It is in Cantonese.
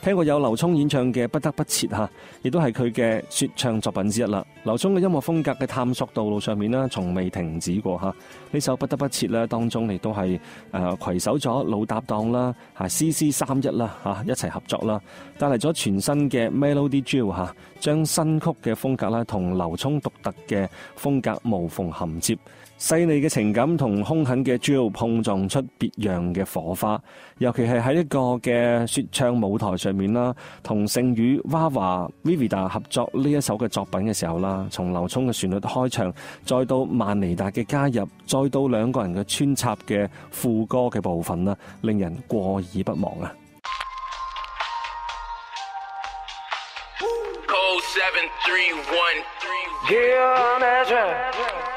聽過有劉聰演唱嘅《不得不切》嚇，亦都係佢嘅說唱作品之一啦。劉聰嘅音樂風格嘅探索道路上面呢，從未停止過嚇。呢首《不得不切》咧，當中亦都係攜手咗老搭檔啦嚇，CC31啦嚇，一齊合作啦，帶嚟咗全新嘅 Melody Drill 嚇，將新曲嘅風格啦同劉聰獨特嘅風格無縫銜接。細膩嘅情感同兇狠嘅 drill 碰撞出別樣嘅火花，尤其係喺一個嘅說唱舞台上面啦，同盛宇、娃娃、Vivida 合作呢一首嘅作品嘅時候啦，從劉聰嘅旋律開場，再到曼尼達嘅加入，再到兩個人嘅穿插嘅副歌嘅部分啦，令人過耳不忘啊 ！Code 731